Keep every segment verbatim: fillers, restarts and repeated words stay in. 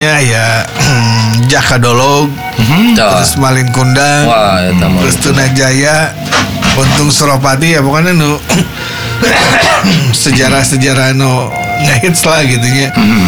Ya ya Jakadolog, mm-hmm. terus Malin Kundang, wah, ya, terus Tunajaya, Untung Suropati ya pokoknya nu sejarah-sejarah nu ngehits lah gitunya.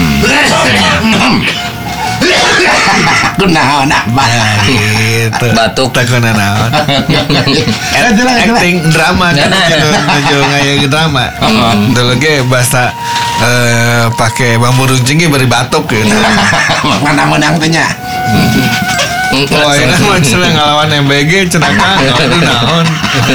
Kunaon nah gitu. Batuk tak kunaon. Acting drama kan gitu nuju ngaya drama. Dulu ge bahasa eh pakai bambu runcing ge bari batuk gitu. Mana menang teh nya. Oh, ini mah cenah ngalawan M B G cenah naon.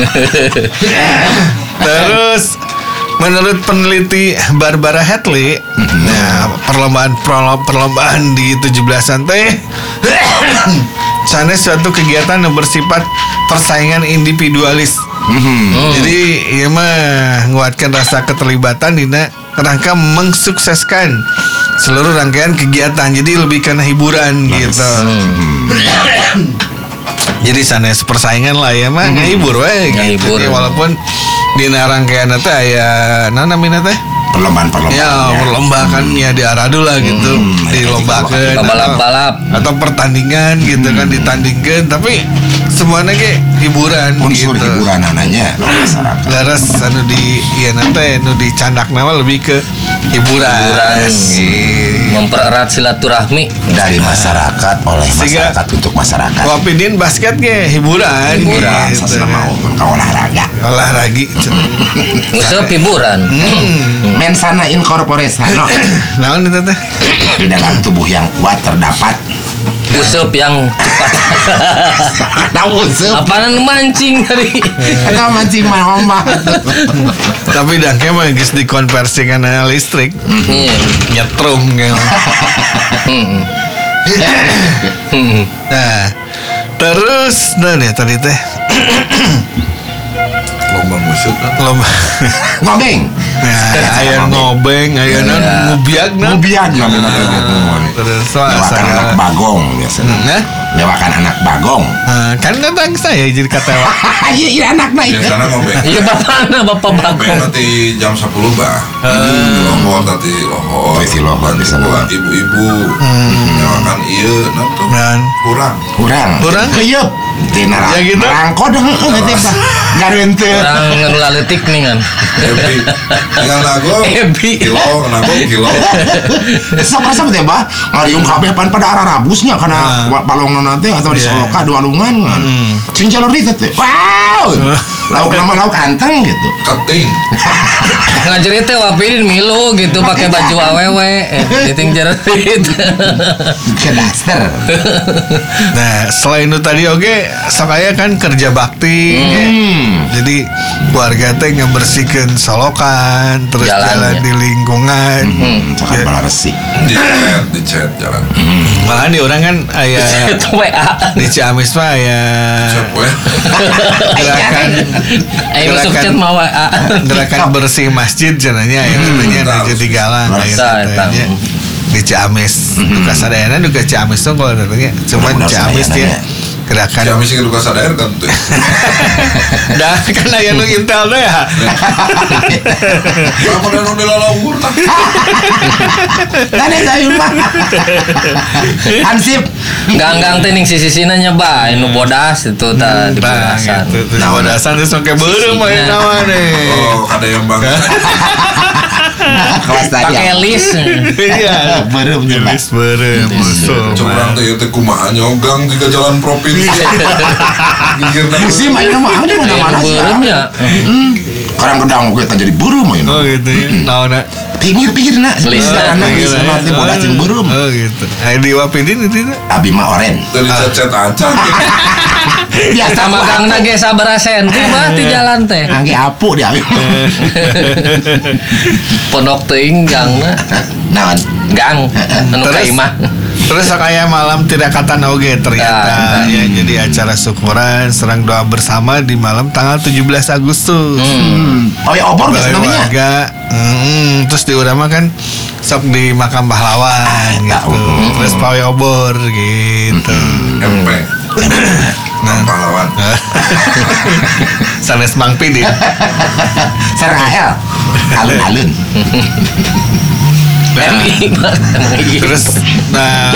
Terus menurut peneliti Barbara Hadley, mm-hmm. nah perlombaan perlombaan di tujuh belasan teh sanes suatu kegiatan yang bersifat persaingan individualis. Mm-hmm. Oh. Jadi ieu mah nguatkeun rasa keterlibatan dina rangka mensukseskan seluruh rangkaian kegiatan. Jadi lebih karena hiburan nice. Gitu. Mm-hmm. Jadi sanes persaingan lah ya mah mm-hmm. ngehibur we gitu. Jadi, walaupun dina rangkaian teh aya naon teh perlombaan-perlombaan ya perlombaan hmm. ya diaradu lah gitu hmm, dilombakeun balap-balap atau, atau pertandingan gitu hmm. kan ditandingkeun tapi semuanya ge hiburan unsur gitu. Hiburan ananya masyarakat laras anu di ieu teh anu dicandak nama lebih ke hiburan, hiburan gitu. Mempererat silaturahmi dari masyarakat oleh masyarakat Siga, untuk masyarakat. Wapidin basket ge hiburan hiburan gitu. Sasana mau olahraga olahraga usap hiburan hmm. Mensana incorporation no. Naon itu teh di dalam tubuh yang kuat terdapat usup yang cepat. Tahu usup apaan mancing tadi enggak mancing mah mah tapi dangke mah geus dikonversi kana listrik nyetrum gitu. Nah terus nah nih tadi teh lomba musik kan lomba ngobeng nah aya ngobeng aya naon ngubiagna ngubiagna terus lewakan anak bagong biasanya nah lewakan anak bagong kan datang saya jadi katewa iya iya anakna itu biasanya ngobeng iya bapakna bapak bagong nanti jam sepuluh bah lohor nanti lohor isi lohor di sana ibu-ibu lewakan iya nanti kurang kurang kurang keyup tina ya gitu rangkod ngerti pak garente orang ngelaletik nih kan Ebi tinggal nago Ebi kilo nago kilo sama-sama teh bah ngaliung kabeh pan pada arah rabusnya karena balongan nanti atau di Soloka dua lungan kan cing jalur itu teh wow lauk nama lauk anteng gitu keting ngajarin teh Wapidin milu gitu pakai baju awewe diting jerit ke daster. Nah selain itu tadi oke saya kan kerja bakti hmm. jadi keluarga teh ngebersihkan solokan terus jalan, jalan ya. Di lingkungan hmm. sangat ya. Resik di chat di chat jalan hmm. malah di orang kan ayah di Ciamis mah ayah gerakan gerakan gerakan bersih masjid jenanya ya katanya ada jadi galang katanya di Ciamis duka sadayana duka Ciamis tuh kalau datangnya cuma Ciamis dia gerakan Ciamis yang duka sadayana kan tuh dah kan aya nu intel teh ya apa dan udah lalawur lah kan ada mah ansip ganggang teh ning sisi-sisina nyoba nu bodas itu tah di bodasan nah bodasan teh sok beureuh mah naon nih oh ada yang bangga pakai list iya beureuh list beureuh musuh curang teh teh kumaha nyogang juga jalan provinsi sih mainnya mah di mana-mana beureuhnya orang gedang oge teh jadi beureum main oh gitu ya naonna pinggir-pinggirna list anak geus mati bodas jeung beureum oh gitu aya di Wapidin itu abi mah oren dari chat acan biasa magangna ge sabaraha senti mah ti jalan teh angge apu di abi pondok teuing gangna naon gang anu ka imah terus kayak malam tidak kata oge ternyata ya, ya jadi acara syukuran serang doa bersama di malam tanggal tujuh belas Agustus hmm. oh ya obor biasa namanya hmm, terus di urama kan sok di makam pahlawan gitu hmm. terus pawai obor gitu M P nah pahlawan sanes Mang Pidin sareng A L alun-alun M I. Terus nah